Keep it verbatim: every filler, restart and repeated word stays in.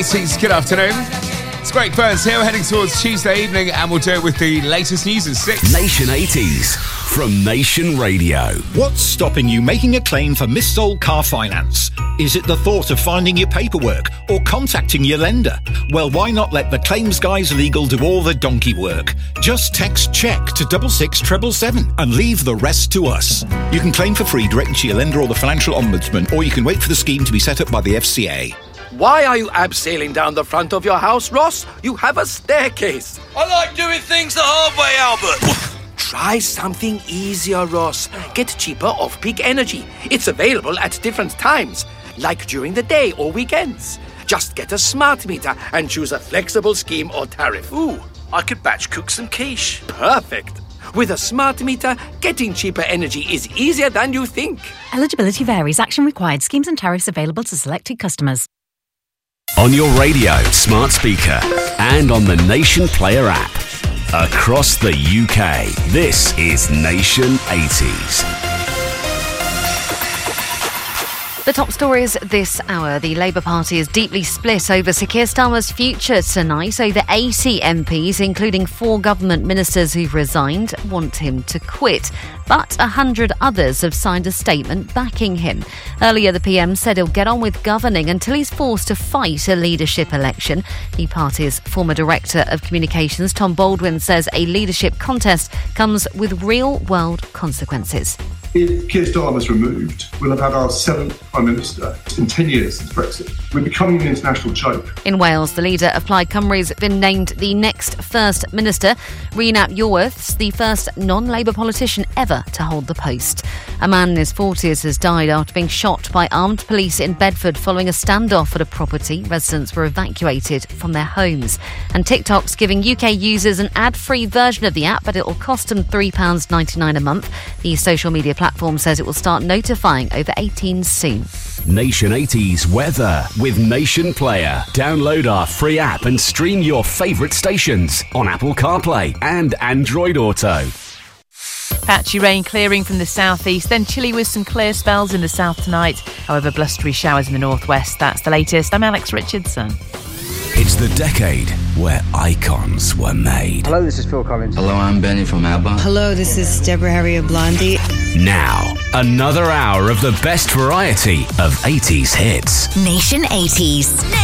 Good afternoon. It's Greg Burns here. We're heading towards Tuesday evening and we'll do it with the latest news at six. Nation eighties from Nation Radio. What's stopping you making a claim for missold car finance? Is it the thought of finding your paperwork or contacting your lender? Well, why not let the Claims Guys Legal do all the donkey work? Just text CHECK to double six seven seven seven and leave the rest to us. You can claim for free directly to your lender or the Financial Ombudsman, or you can wait for the scheme to be set up by the F C A. Why are you abseiling down the front of your house, Ross? You have a staircase. I like doing things the hard way, Albert. Try something easier, Ross. Get cheaper off-peak energy. It's available at different times, like during the day or weekends. Just get a smart meter and choose a flexible scheme or tariff. Ooh, I could batch cook some quiche. Perfect. With a smart meter, getting cheaper energy is easier than you think. Eligibility varies. Action required. Schemes and tariffs available to selected customers. On your radio, smart speaker, and on the Nation Player app. Across the U K, this is Nation eighties. The top stories this hour. The Labour Party is deeply split over Sir Keir Starmer's future tonight. Over eighty M Ps, including four government ministers who've resigned, want him to quit. But one hundred others have signed a statement backing him. Earlier, the P M said he'll get on with governing until he's forced to fight a leadership election. The party's former Director of Communications, Tom Baldwin, says a leadership contest comes with real-world consequences. If Keir Starmer's removed, we'll have had our seventh Prime Minister in ten years since Brexit. We're becoming an international joke. In Wales, the leader of Plaid Cymru has been named the next First Minister. Rhys ap Iorwerth's the first non-Labour politician ever to hold the post. A man in his forties has died after being shot by armed police in Bedford following a standoff at a property. Residents were evacuated from their homes. And TikTok's giving U K users an ad-free version of the app, but it will cost them three pounds ninety-nine a month. The social media platform says it will start notifying over eighteens soon. Nation eighties weather with Nation Player. Download our free app and stream your favourite stations on Apple CarPlay and Android Auto. Patchy rain clearing from the southeast, then chilly with some clear spells in the south tonight. However, blustery showers in the northwest. That's the latest. I'm Alex Richardson. It's the decade where icons were made. Hello, this is Phil Collins. Hello, I'm Benny from ABBA. Hello, this is Deborah Harry of Blondie. Now, another hour of the best variety of eighties hits. Nation eighties.